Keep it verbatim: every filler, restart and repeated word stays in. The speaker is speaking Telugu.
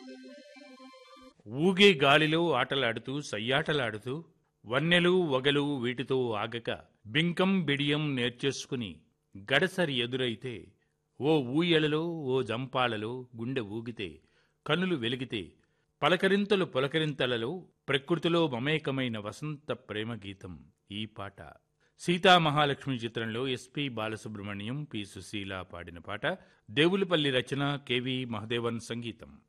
ఊగే గాలిలో ఆటలాడుతూ సయ్యాటలాడుతూ వన్నెలు వగలు వీటితో ఆగక బింకం బిడియం నేర్చేసుకుని గడసరి ఎదురైతే ఓ ఊయలలో ఓ జంపాలలో గుండె ఊగితే కనులు వెలిగితే పలకరింతలు పులకరింతలలో ప్రకృతిలో మమేకమైన వసంత ప్రేమ గీతం ఈ పాట. సీతామహాలక్ష్మి చిత్రంలో ఎస్పి బాలసుబ్రహ్మణ్యం, పి సుశీల పాడిన పాట. దేవులపల్లి రచన, కెవి మహదేవన్ సంగీతం.